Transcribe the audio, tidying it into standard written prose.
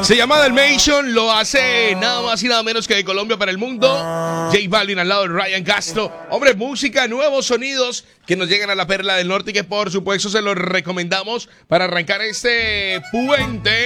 Se llama Dalmation, lo hace nada más y nada menos que de Colombia para el mundo. J Balvin al lado de Ryan Castro. Hombre, música, nuevos sonidos que nos llegan a la Perla del Norte y que por supuesto se los recomendamos para arrancar este puente.